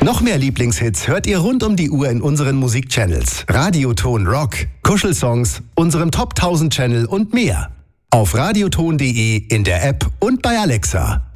Noch mehr Lieblingshits hört ihr rund um die Uhr in unseren Musikchannels. Radioton Rock, Kuschelsongs, unserem Top 1000 Channel und mehr. Auf radioton.de, in der App und bei Alexa.